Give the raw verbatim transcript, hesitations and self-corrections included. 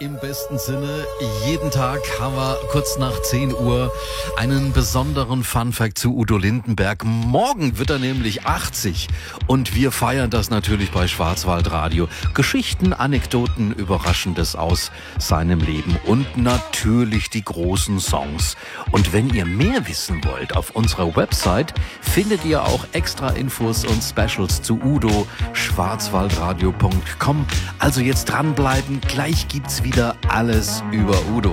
Im besten Sinne, jeden Tag haben wir kurz nach zehn Uhr einen besonderen Funfact zu Udo Lindenberg. Morgen wird er nämlich achtzig und wir feiern das natürlich bei Schwarzwaldradio. Geschichten, Anekdoten, Überraschendes aus seinem Leben und natürlich die großen Songs. Und wenn ihr mehr wissen wollt, auf unserer Website findet ihr auch extra Infos und Specials zu Udo, schwarzwaldradio punkt com. Also jetzt dranbleiben, gleich gibt's wieder alles über Udo.